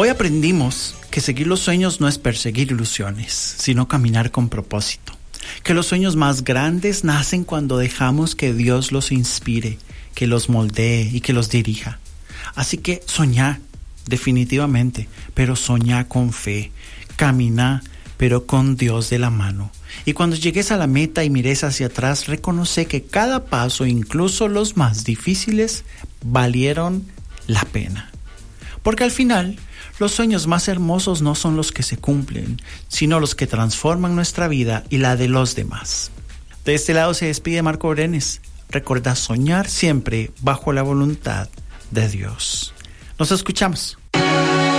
Hoy aprendimos que seguir los sueños no es perseguir ilusiones, sino caminar con propósito. Que los sueños más grandes nacen cuando dejamos que Dios los inspire, que los moldee y que los dirija. Así que soñá, definitivamente, pero soñá con fe. Caminá, pero con Dios de la mano. Y cuando llegues a la meta y mires hacia atrás, reconoce que cada paso, incluso los más difíciles, valieron la pena. Porque al final, los sueños más hermosos no son los que se cumplen, sino los que transforman nuestra vida y la de los demás. De este lado se despide Marco Brenes. Recuerda soñar siempre bajo la voluntad de Dios. Nos escuchamos.